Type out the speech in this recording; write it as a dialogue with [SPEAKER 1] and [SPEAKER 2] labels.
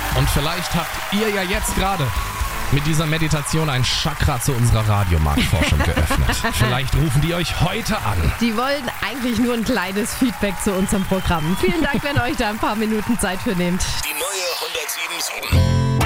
[SPEAKER 1] Und vielleicht habt ihr ja jetzt gerade mit dieser Meditation ein Chakra zu unserer Radiomarktforschung geöffnet. Vielleicht rufen die euch heute an.
[SPEAKER 2] Die wollen eigentlich nur ein kleines Feedback zu unserem Programm. Vielen Dank, wenn ihr euch da ein paar Minuten Zeit für nehmt.
[SPEAKER 3] Die neue 107.7.